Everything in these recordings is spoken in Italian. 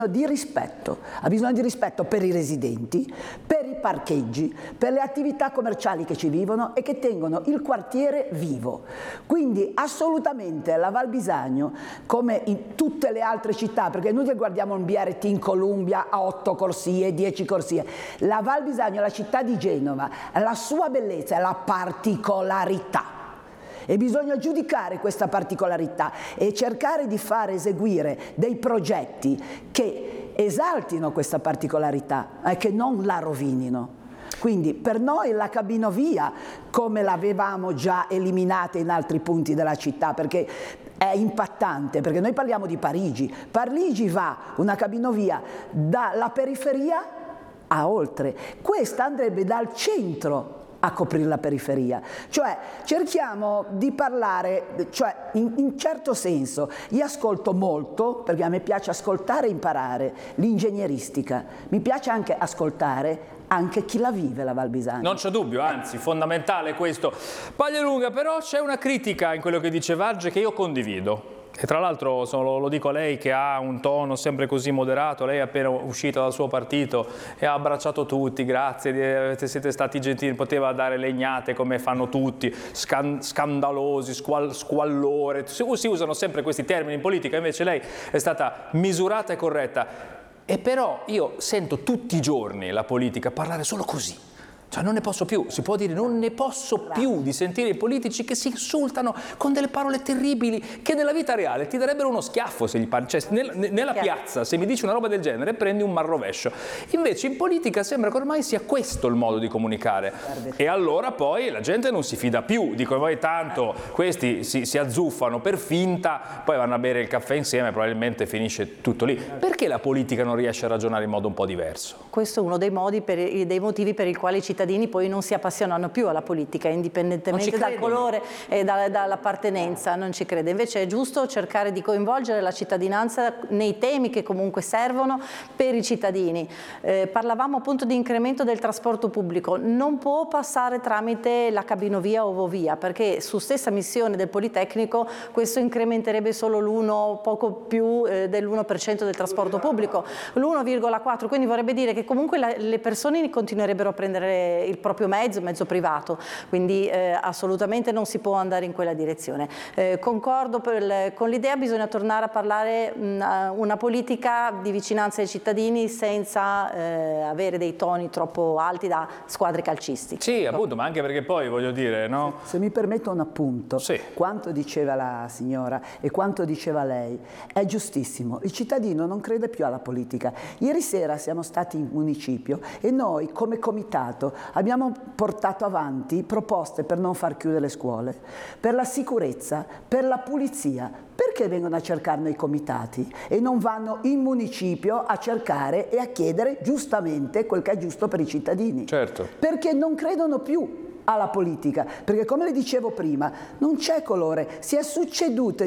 di rispetto, ha bisogno di rispetto per i residenti, per i parcheggi, per le attività commerciali che ci vivono e che tengono il quartiere vivo. Quindi assolutamente la Val Bisagno, come in tutte le altre città, perché noi guardiamo un BRT in Columbia a 8 corsie, 10 corsie, la Val Bisagno, la città di Genova, la sua bellezza è la particolarità. E bisogna giudicare questa particolarità e cercare di far eseguire dei progetti che esaltino questa particolarità e che non la rovinino. Quindi per noi la cabinovia, come l'avevamo già eliminata in altri punti della città, perché è impattante, perché noi parliamo di Parigi. Parigi va una cabinovia dalla periferia a oltre. Questa andrebbe dal centro a coprire la periferia, cioè cerchiamo di parlare, cioè in certo senso io ascolto molto, perché a me piace ascoltare e imparare l'ingegneristica, mi piace anche ascoltare anche chi la vive la Val Bisagno. Non c'è dubbio, anzi fondamentale questo. Paglialunga, però c'è una critica in quello che dice Varge che io condivido. E tra l'altro lo dico a lei che ha un tono sempre così moderato, lei è appena uscita dal suo partito e ha abbracciato tutti, grazie, siete stati gentili, poteva dare legnate come fanno tutti, scandalosi, squallore, si usano sempre questi termini in politica, invece lei è stata misurata e corretta. E però io sento tutti i giorni la politica parlare solo così. Cioè non ne posso più, si può dire, non ne posso più di sentire i politici che si insultano con delle parole terribili che nella vita reale ti darebbero uno schiaffo se gli parli. Cioè nella piazza se mi dici una roba del genere prendi un marrovescio. Invece in politica sembra che ormai sia questo il modo di comunicare. E allora poi la gente non si fida più, dicono poi tanto questi si azzuffano per finta, poi vanno a bere il caffè insieme, probabilmente finisce tutto lì. Perché la politica non riesce a ragionare in modo un po' diverso? Questo è uno dei motivi per i quali i cittadini poi non si appassionano più alla politica, indipendentemente dal colore e dall'appartenenza, non ci crede. Invece è giusto cercare di coinvolgere la cittadinanza nei temi che comunque servono per i cittadini. Parlavamo appunto di incremento del trasporto pubblico, non può passare tramite la cabinovia o ovovia, perché su stessa missione del Politecnico questo incrementerebbe solo poco più dell'1% del trasporto pubblico, l'1,4%, quindi vorrebbe dire che comunque le persone continuerebbero a prendere il proprio mezzo privato, quindi assolutamente non si può andare in quella direzione. Concordo con l'idea, bisogna tornare a parlare una politica di vicinanza ai cittadini senza avere dei toni troppo alti da squadre calcistiche. Sì, appunto, ma anche perché poi voglio dire, no? Se mi permetto un appunto, sì. Quanto diceva la signora e quanto diceva lei è giustissimo, il cittadino non crede più alla politica. Ieri sera siamo stati in municipio e noi come comitato abbiamo portato avanti proposte per non far chiudere le scuole, per la sicurezza, per la pulizia. Perché vengono a cercare i comitati e non vanno in municipio a cercare e a chiedere giustamente quel che è giusto per i cittadini? Certo. Perché non credono più alla politica, perché come le dicevo prima non c'è colore, si è succeduto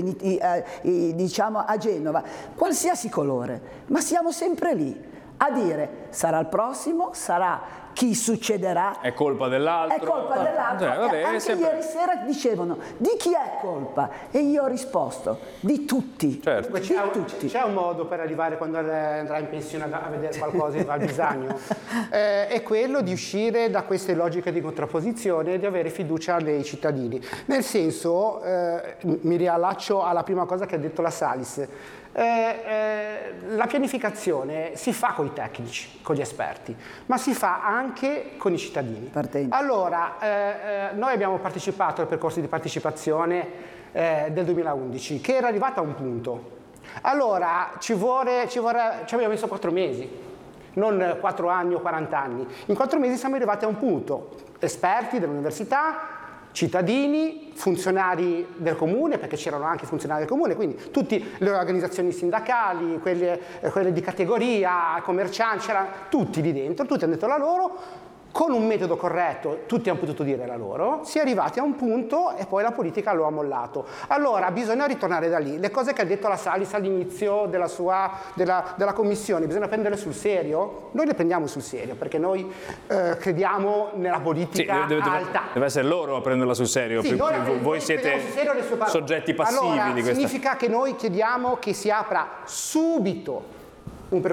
diciamo a Genova qualsiasi colore, ma siamo sempre lì a dire sarà il prossimo, sarà chi succederà, è colpa dell'altro. È colpa dell'altro. Anche sempre... ieri sera dicevano di chi è colpa e io ho risposto di tutti. Certo. C'è un modo per arrivare quando andrà in pensione a vedere qualcosa in Val Bisagno? È quello di uscire da queste logiche di contrapposizione e di avere fiducia nei cittadini. Nel senso, mi riallaccio alla prima cosa che ha detto la Salis. La pianificazione si fa con i tecnici, con gli esperti, ma si fa anche con i cittadini. Allora, noi abbiamo partecipato al percorso di partecipazione del 2011, che era arrivato a un punto. Allora, ci abbiamo messo 4 mesi, non 4 anni o 40 anni. In 4 mesi siamo arrivati a un punto. Esperti dell'università, cittadini, funzionari del comune, perché c'erano anche funzionari del comune, quindi tutte le organizzazioni sindacali, quelle di categoria, commercianti, c'erano tutti lì dentro, tutti hanno detto la loro, con un metodo corretto tutti hanno potuto dire la loro, si è arrivati a un punto e poi la politica lo ha mollato. Allora bisogna ritornare da lì. Le cose che ha detto la Salis all'inizio della commissione, bisogna prenderle sul serio? Noi le prendiamo sul serio perché noi crediamo nella politica alta. Deve essere loro a prenderla sul serio, sì, voi siete soggetti passivi allora, di questa. Significa che noi chiediamo che si apra subito